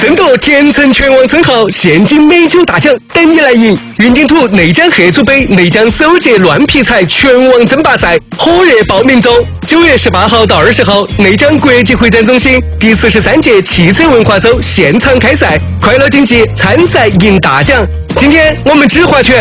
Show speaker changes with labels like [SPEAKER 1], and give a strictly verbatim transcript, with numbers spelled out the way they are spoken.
[SPEAKER 1] 争夺田城拳王称号，现金美酒大奖等你来赢！云顶土内江黑猪杯内江首届乱劈柴拳王争霸赛火热报名中，九月十八号到二十号，内江国际会展中心第四十三届汽车文化周现场开赛，快乐竞技，参赛赢大奖！今天我们指划拳